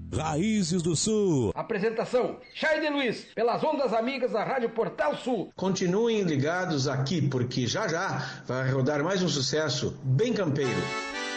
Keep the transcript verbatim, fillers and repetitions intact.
Raízes do Sul. Apresentação, Chaide Luiz, pelas ondas amigas da Rádio Portal Sul. Continuem ligados aqui, porque já já vai rodar mais um sucesso bem campeiro.